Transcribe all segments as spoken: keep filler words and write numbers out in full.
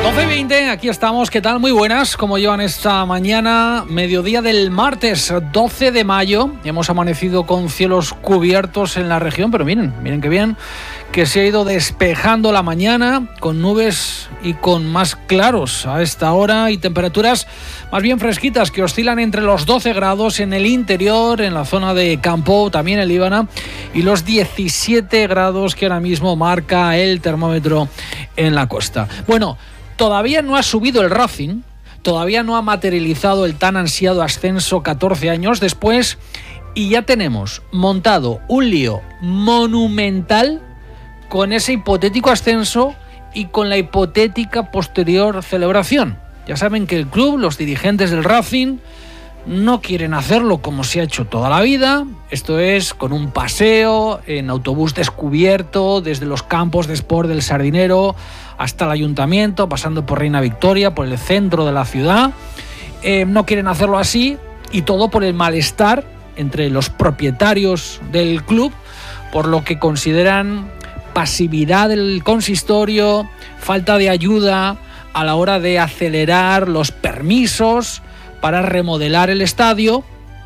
doce y veinte, aquí estamos. ¿Qué tal? Muy buenas. ¿Cómo llevan esta mañana? Mediodía del martes doce de mayo. Hemos amanecido con cielos cubiertos en la región, pero miren, miren qué bien, que se ha ido despejando la mañana con nubes y con más claros a esta hora y temperaturas más bien fresquitas que oscilan entre los doce grados en el interior, en la zona de Campo, también en Líbana, y los diecisiete grados que ahora mismo marca el termómetro en la costa. Bueno, todavía no ha subido el Racing, todavía no ha materializado el tan ansiado ascenso catorce años después, y ya tenemos montado un lío monumental con ese hipotético ascenso y con la hipotética posterior celebración. Ya saben que el club, los dirigentes del Racing, no quieren hacerlo como se ha hecho toda la vida, esto es con un paseo en autobús descubierto desde los campos de Sport del Sardinero hasta el ayuntamiento, pasando por Reina Victoria, por el centro de la ciudad. Eh, no quieren hacerlo así, y todo por el malestar entre los propietarios del club, por lo que consideran pasividad del consistorio, falta de ayuda a la hora de acelerar los permisos para remodelar el estadio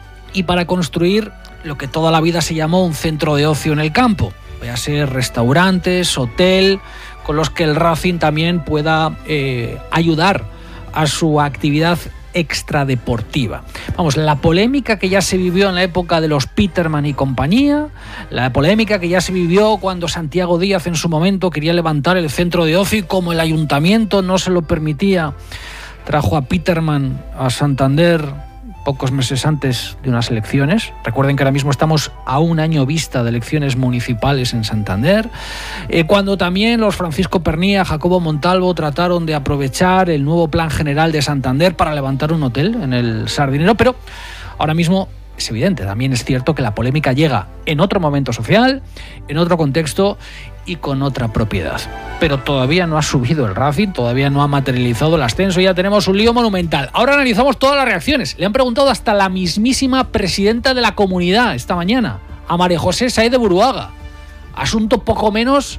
y para construir lo que toda la vida se llamó un centro de ocio en el campo. Vaya a ser restaurantes, hotel, con los que el Racing también pueda eh, ayudar a su actividad extradeportiva. Vamos, la polémica que ya se vivió en la época de los Peterman y compañía, la polémica que ya se vivió cuando Santiago Díaz en su momento quería levantar el centro de ocio y como el ayuntamiento no se lo permitía, trajo a Peterman a Santander pocos meses antes de unas elecciones. Recuerden que ahora mismo estamos a un año vista de elecciones municipales en Santander, eh, cuando también los Francisco Pernía, Jacobo Montalvo trataron de aprovechar el nuevo plan general de Santander para levantar un hotel en el Sardinero, pero ahora mismo es evidente, también es cierto que la polémica llega en otro momento social, en otro contexto y con otra propiedad. Pero todavía no ha subido el Racing, todavía no ha materializado el ascenso, ya tenemos un lío monumental. Ahora analizamos todas las reacciones. Le han preguntado hasta la mismísima presidenta de la comunidad esta mañana, a María José Saez de Buruaga. Asunto poco menos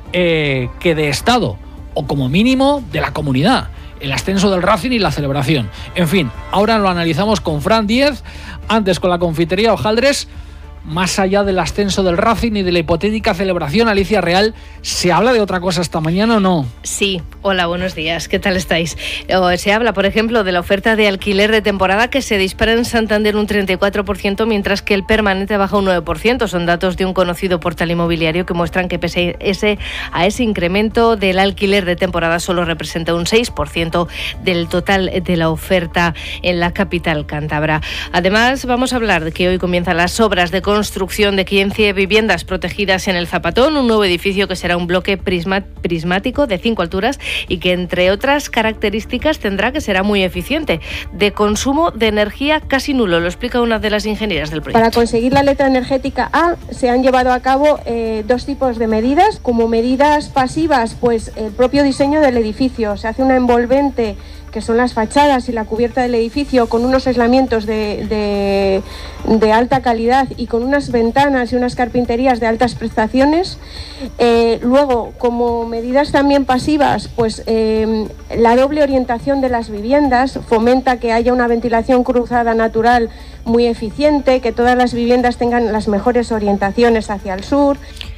eh, que de Estado, o como mínimo de la comunidad. El ascenso del Racing y la celebración. En fin, ahora lo analizamos con Fran Díez, antes con la confitería Hojaldres. Más allá del ascenso del Racing y de la hipotética celebración, Alicia Real, ¿se habla de otra cosa esta mañana o no? Sí, hola, buenos días, ¿qué tal estáis? Se habla, por ejemplo, de la oferta de alquiler de temporada que se dispara en Santander un treinta y cuatro por ciento, mientras que el permanente baja un nueve por ciento. Son datos de un conocido portal inmobiliario que muestran que pese ese, a ese incremento del alquiler de temporada solo representa un seis por ciento del total de la oferta en la capital cántabra. Además, vamos a hablar de que hoy comienzan las obras de construcción de quince viviendas protegidas en el Zapatón, un nuevo edificio que será un bloque prisma, prismático de cinco alturas y que, entre otras características, tendrá que será muy eficiente, de consumo de energía casi nulo. Lo explica una de las ingenieras del proyecto. Para conseguir la letra energética A se han llevado a cabo eh, dos tipos de medidas. Como medidas pasivas, pues el propio diseño del edificio. Se hace una envolvente, que son las fachadas y la cubierta del edificio, con unos aislamientos de, de, de alta calidad y con unas ventanas y unas carpinterías de altas prestaciones. Eh, luego, como medidas también pasivas, pues eh, la doble orientación de las viviendas fomenta que haya una ventilación cruzada natural muy eficiente, que todas las viviendas tengan las mejores orientaciones hacia el sur.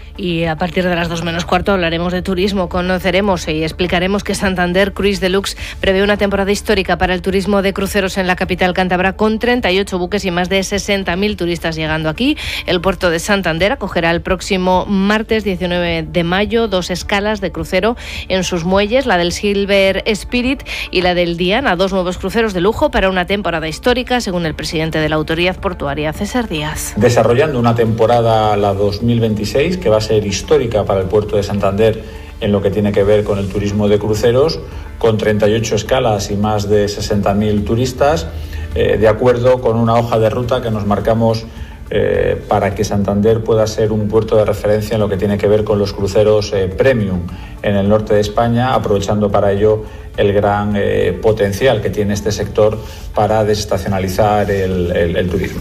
Y a partir de las dos menos cuarto hablaremos de turismo. Conoceremos y explicaremos que Santander Cruise Deluxe prevé una temporada histórica para el turismo de cruceros en la capital cántabra, con treinta y ocho buques y más de sesenta mil turistas llegando aquí. El puerto de Santander acogerá el próximo martes diecinueve de mayo dos escalas de crucero en sus muelles, la del Silver Spirit y la del Diana, dos nuevos cruceros de lujo para una temporada histórica, según el presidente de la autoridad portuaria, César Díaz. Desarrollando una temporada, la dos mil veintiséis, que va a ser histórica para el puerto de Santander en lo que tiene que ver con el turismo de cruceros, con treinta y ocho escalas y más de sesenta mil turistas, eh, de acuerdo con una hoja de ruta que nos marcamos eh, para que Santander pueda ser un puerto de referencia en lo que tiene que ver con los cruceros eh, premium en el norte de España, aprovechando para ello el gran eh, potencial que tiene este sector para desestacionalizar el, el, el turismo.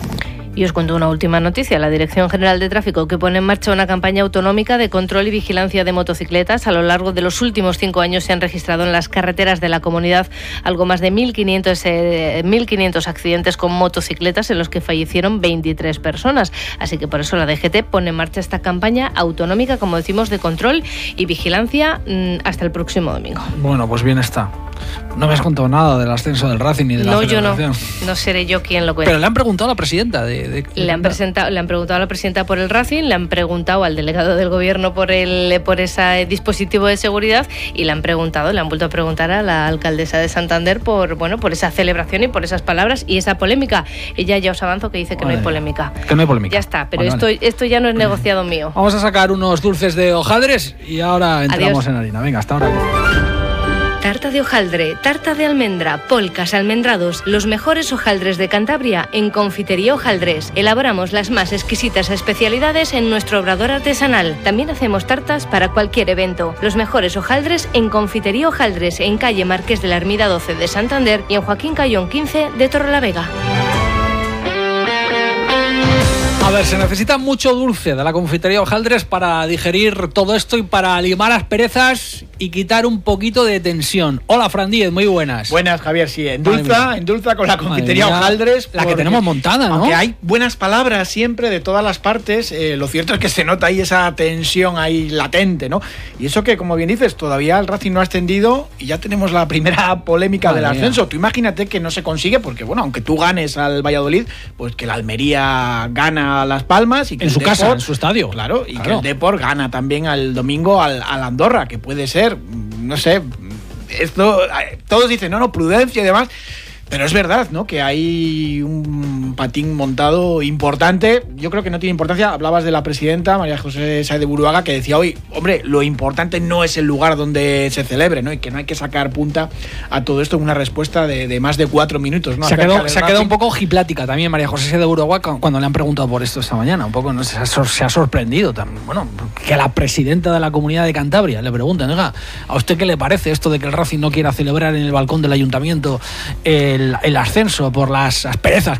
Y os cuento una última noticia. La Dirección General de Tráfico, que pone en marcha una campaña autonómica de control y vigilancia de motocicletas. A lo largo de los últimos cinco años se han registrado en las carreteras de la comunidad algo más de mil quinientos, eh, mil quinientos accidentes con motocicletas en los que fallecieron veintitrés personas. Así que por eso la D G T pone en marcha esta campaña autonómica, como decimos, de control y vigilancia mmm, hasta el próximo domingo. Bueno, pues bien está. No me has contado nada del ascenso del Racing ni de la No, yo no. celebración. No seré yo quien lo cuente. Pero le han preguntado a la presidenta de... de, de le, han presentado, le han preguntado a la presidenta por el Racing, le han preguntado al delegado del gobierno por el por ese dispositivo de seguridad y le han preguntado, le han vuelto a preguntar a la alcaldesa de Santander por bueno por esa celebración y por esas palabras y esa polémica. Ella ya os avanzo que dice que vale, no hay polémica. Que no hay polémica. Ya está, pero vale, esto, vale. esto ya no es negociado mío. Vamos a sacar unos dulces de hojaldres y ahora entramos Adiós. en harina. Venga, hasta ahora. Tarta de hojaldre, tarta de almendra, polcas, almendrados, los mejores hojaldres de Cantabria en Confitería Hojaldres. Elaboramos las más exquisitas especialidades en nuestro obrador artesanal. También hacemos tartas para cualquier evento. Los mejores hojaldres en Confitería Hojaldres, en calle Marqués de la Ermida doce de Santander y en Joaquín Cayón quince de Torrelavega. A ver, se necesita mucho dulce de la confitería Hojaldres para digerir todo esto y para limar asperezas y quitar un poquito de tensión. Hola, Fran Díez, muy buenas. Buenas, Javier, sí, endulza, endulza con la confitería Hojaldres. La que tenemos montada, ¿no? Aunque hay buenas palabras siempre de todas las partes, eh, lo cierto es que se nota ahí esa tensión ahí latente, ¿no? Y eso que, como bien dices, todavía el Racing no ha ascendido y ya tenemos la primera polémica Madre del ascenso. Mía. Tú imagínate que no se consigue, porque, bueno, aunque tú ganes al Valladolid, pues que la Almería gana Las Palmas y que en su Depor, casa, en su estadio, claro, y claro. que el Depor gana también al domingo al, al Andorra, que puede ser, no sé, esto todos dicen no, no, prudencia y demás, pero es verdad, ¿no? Que hay un patín montado importante. Yo creo que no tiene importancia. Hablabas de la presidenta, María José Sáez de Buruaga, que decía hoy, hombre, lo importante no es el lugar donde se celebre, ¿no? Y que no hay que sacar punta a todo esto en una respuesta de, de más de cuatro minutos, ¿no? Se ha quedado, se ha quedado un poco ojiplática también María José Sáez de Buruaga cuando le han preguntado por esto esta mañana. Un poco, ¿no? se, ha, se ha sorprendido también. Bueno, que a la presidenta de la Comunidad de Cantabria le preguntan, oiga, ¿a usted qué le parece esto de que el Racing no quiera celebrar en el balcón del ayuntamiento el, el ascenso por las asperezas